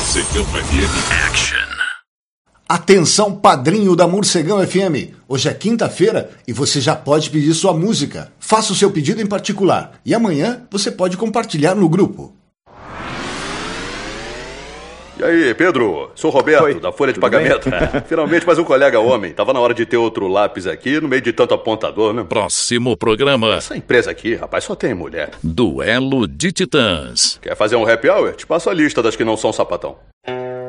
Morcegão FM. Action. Atenção, padrinho da Morcegão FM. Hoje é quinta-feira e você já pode pedir sua música. Faça o seu pedido em particular e amanhã você pode compartilhar no grupo. E aí, Pedro? Sou o Roberto, Oi, da Folha de Pagamento. Finalmente mais um colega homem. Tava na hora de ter outro lápis aqui, no meio de tanto apontador, né? Próximo programa. Essa empresa aqui, rapaz, só tem mulher. Duelo de Titãs. Quer fazer um happy hour? Te passo a lista das que não são sapatão.